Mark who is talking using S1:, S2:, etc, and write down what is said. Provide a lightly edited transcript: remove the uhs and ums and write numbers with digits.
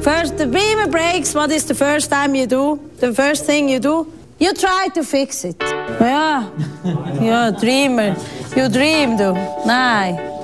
S1: First, the beamer breaks. What is the first time you do? The first thing you do? You try to fix it. Ja, ja, dreamer. You dream, du. Nein.